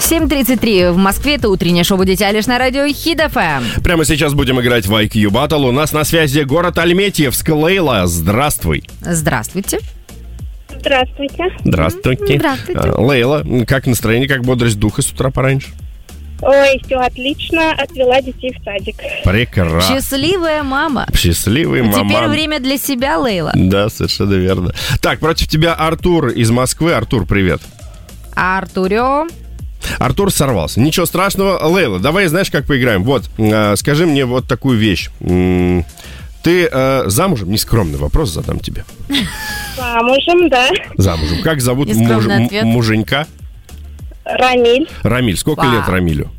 7:33 в Москве. Это утреннее шоу «Будете Алиш» на радио Хит FM. Прямо сейчас будем играть в IQ Battle. У нас на связи город Альметьевск. Лейла, здравствуй. Здравствуйте. Здравствуйте. Здравствуйте. Здравствуйте. Лейла, как настроение, как бодрость духа с утра пораньше? Ой, все отлично. Отвела детей в садик. Прекрасно. Счастливая мама. Счастливый мама. Теперь время для себя, Лейла. Да, совершенно верно. Так, против тебя Артур из Москвы. Артур, привет. Артурио. Артур сорвался. Ничего страшного. Лейла, давай, знаешь, как поиграем? Вот, скажи мне вот такую вещь. Ты замужем? Нескромный вопрос задам тебе. Замужем, да. Замужем. Как зовут Нескромный ответ. муженька? Рамиль. Рамиль. Сколько Вау. лет Рамилю?